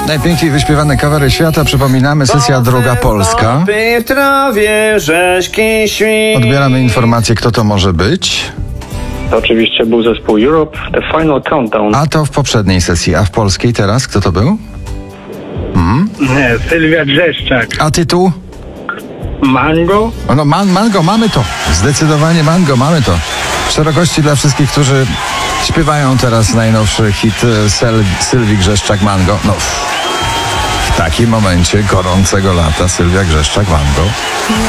Najpiękniej wyśpiewane covery świata. Przypominamy, sesja druga Polska. W trawie rzeźki świt. Odbieramy informację, kto to może być. To oczywiście był zespół Europe, The Final Countdown. A to w poprzedniej sesji. A w polskiej teraz kto to był? Nie, Sylwia Grzeszczak. A tytuł? Mango? No Mango, mamy to. Zdecydowanie Mango, mamy to. W szerokości dla wszystkich, którzy śpiewają teraz najnowszy hit Sylwii Grzeszczak Mango. No, w takim momencie gorącego lata Sylwia Grzeszczak Mango.